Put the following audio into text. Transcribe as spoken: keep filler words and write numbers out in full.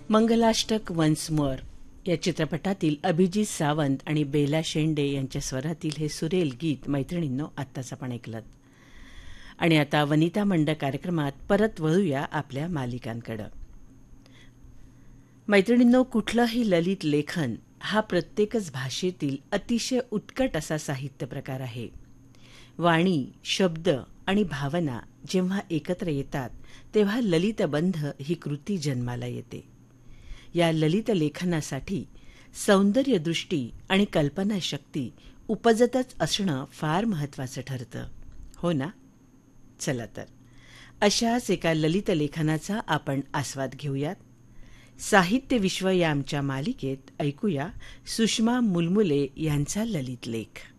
Mangalashtak once more या चित्रपटातील अभिजित सावंत आणि बेला शेंडे यांच्या स्वरातील हे सुरेल गीत मैत्रिणींनो आत्ताच आपण ऐकलं. आणि आता वनिता मंड कार्यक्रमात परत वळूया आपल्या मालिकांकडे. मैत्रिणींनो, कुठलंही ललित लेखन हा प्रत्येकच भाषेतील अतिशय उत्कट असा साहित्य प्रकार आहे. वाणी, शब्द आणि भावना जेव्हा एकत्र येतात तेव्हा ललितबंध ही कृती जन्माला येते. या ललित लेखनासाठी सौंदर्यदृष्टी आणि कल्पनाशक्ती उपजतच असणं फार महत्त्वाचं ठरतं, हो ना? चला तर अशाच एका ललित लेखनाचा आपण आस्वाद घेऊयात. साहित्य विश्व या आमच्या मालिकेत ऐकूया सुषमा मुलमुले यांचा ललित लेख.